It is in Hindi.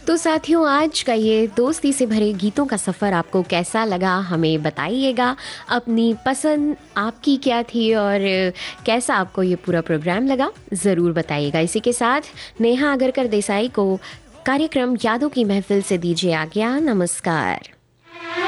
तो साथियों, आज का ये दोस्ती से भरे गीतों का सफ़र आपको कैसा लगा हमें बताइएगा। अपनी पसंद आपकी क्या थी और कैसा आपको ये पूरा प्रोग्राम लगा ज़रूर बताइएगा। इसी के साथ नेहा आगरकर देसाई को कार्यक्रम यादों की महफिल से दीजिए आज्ञा। नमस्कार।